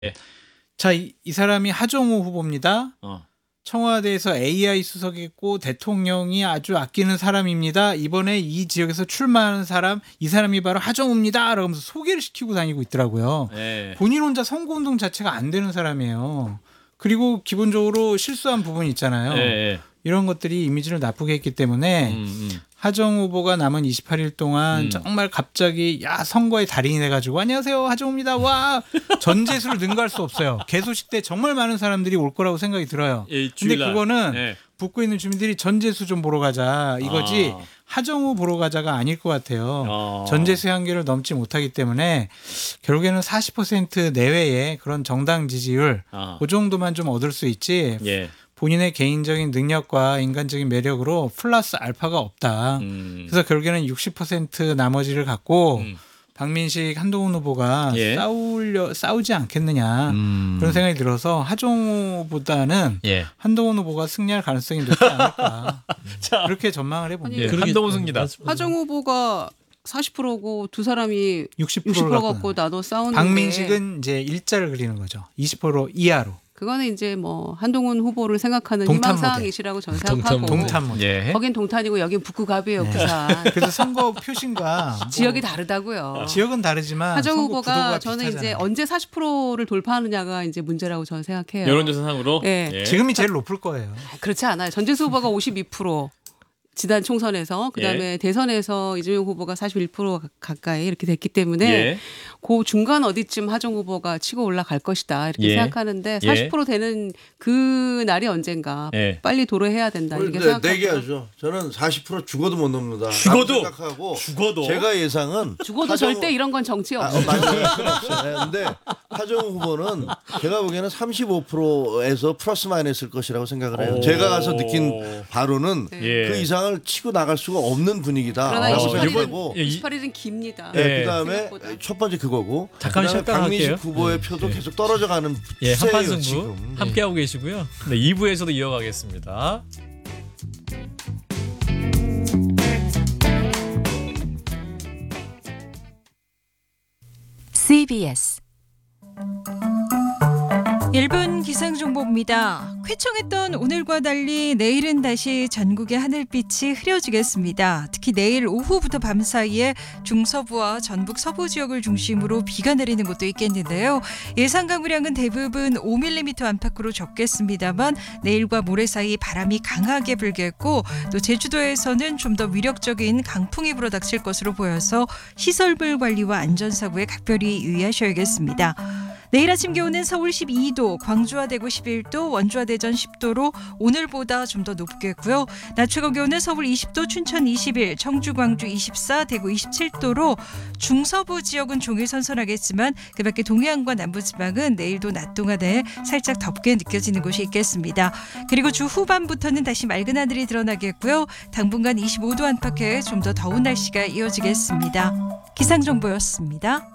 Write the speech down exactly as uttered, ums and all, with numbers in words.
예. 자, 이, 이 사람이 하정우 후보입니다. 어. 청와대에서 에이아이 수석했고 대통령이 아주 아끼는 사람입니다. 이번에 이 지역에서 출마하는 사람, 이 사람이 바로 하정우입니다. 라면서 소개를 시키고 다니고 있더라고요. 예. 본인 혼자 선거운동 자체가 안 되는 사람이에요. 그리고 기본적으로 실수한 부분이 있잖아요. 예. 이런 것들이 이미지를 나쁘게 했기 때문에 음, 음. 하정우 후보가 남은 이십팔 일 동안 음. 정말 갑자기 야 선거의 달인이 돼가지고 안녕하세요 하정우입니다. 와 전재수를 능가할 수 없어요. 개소식 때 정말 많은 사람들이 올 거라고 생각이 들어요. 예, 근데 주일날. 그거는 예. 붙고 있는 주민들이 전재수 좀 보러 가자 이거지 아. 하정우 보러 가자가 아닐 것 같아요. 어. 전재수의 한계를 넘지 못하기 때문에 결국에는 사십 퍼센트 내외의 그런 정당 지지율 아. 그 정도만 좀 얻을 수 있지 예. 본인의 개인적인 능력과 인간적인 매력으로 플러스 알파가 없다. 음. 그래서 결국에는 육십 퍼센트 나머지를 갖고 음. 박민식 한동훈 후보가 예. 싸우려 싸우지 않겠느냐 음. 그런 생각이 들어서 하정우보다는 예. 한동훈 후보가 승리할 가능성이 높지 않을까 자, 그렇게 전망을 해봅니다. 예. 한동훈 승리다. 하정우 후보가 사십 퍼센트고 두 사람이 육십 육십 퍼센트 퍼센트 갖고 나눠 싸우는데 박민식은 이제 일자를 그리는 거죠. 이십 퍼센트 이하로. 그거는 이제 뭐 한동훈 후보를 생각하는 동탄 희망사항이시라고 저는 동탄 생각하고 모델. 동탄 모델. 예. 거긴 동탄이고 여긴 북구갑이에요. 네. 부산. 그래서 선거 표심과 뭐 지역이 다르다고요. 지역은 다르지만 하정우 선거 후보가 구도가 저는 이제 비슷하잖아요. 언제 사십 퍼센트를 돌파하느냐가 이제 문제라고 저는 생각해요. 여론조사상으로. 예. 예. 지금이 제일 높을 거예요. 그렇지 않아요. 전재수 후보가 오십이 퍼센트 지난 총선에서 그다음에 예. 대선에서 이재명 후보가 사십일 퍼센트 가까이 이렇게 됐기 때문에 예. 그 중간 어디쯤 하정 후보가 치고 올라갈 것이다 이렇게 예. 생각하는데 예. 사십 퍼센트 되는 그 날이 언젠가 예. 빨리 도래해야 된다 이렇게 네, 생각합니다. 내기하죠. 저는 사십 퍼센트 죽어도 못 넘는다. 죽어도? 라고 생각하고 죽어도? 제가 예상은 죽어도 하정우- 절대 이런 건 정치 아, 없어. 어, 맞아요. 그건 없어요. 네, 근데 하정우 후보는 제가 보기에는 삼십오 퍼센트에서 플러스 마이너스일 것이라고 생각을 해요. 오. 제가 가서 느낀 바로는 예. 그 이상을 치고 나갈 수가 없는 분위기다. 그러나 라고 이십팔 일 생각하고 예, 이- 이십팔 일은 깁니다. 예. 네, 그다음에 생각보다. 첫 번째 그거고 잠깐 그다음에 쉬었다가 박민식 할게요. 후보의 표도 예. 계속 떨어져가는 예, 추세예요 한판 승부 지금. 함께하고 계시고요. 네, 이 부에서도 이어가겠습니다. 씨비에스 일 분 기상정보입니다. 쾌청했던 오늘과 달리 내일은 다시 전국의 하늘빛이 흐려지겠습니다. 특히 내일 오후부터 밤 사이에 중서부와 전북 서부 지역을 중심으로 비가 내리는 곳도 있겠는데요. 예상 강우량은 대부분 오 밀리미터 안팎으로 적겠습니다만 내일과 모레 사이 바람이 강하게 불겠고 또 제주도에서는 좀 더 위력적인 강풍이 불어닥칠 것으로 보여서 시설물 관리와 안전사고에 각별히 유의하셔야겠습니다. 내일 아침 기온은 서울 십이 도, 광주와 대구 십일 도, 원주와 대전 십 도로 오늘보다 좀 더 높겠고요. 낮 최고 기온은 서울 이십 도, 춘천 이십일, 청주, 광주 이십사, 대구 이십칠 도로 중서부 지역은 종일 선선하겠지만 그 밖에 동해안과 남부지방은 내일도 낮 동안에 살짝 덥게 느껴지는 곳이 있겠습니다. 그리고 주 후반부터는 다시 맑은 하늘이 드러나겠고요. 당분간 이십오 도 안팎의 좀 더 더운 날씨가 이어지겠습니다. 기상정보였습니다.